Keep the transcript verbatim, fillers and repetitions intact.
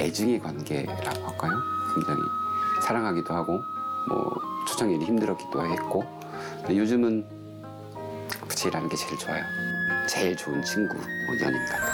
애증의 관계라고 할까요? 굉장히 사랑하기도 하고 뭐 초창기에 힘들었기도 했고, 근데 요즘은 부채라는 게 제일 좋아요. 제일 좋은 친구, 뭐 연인 같아요.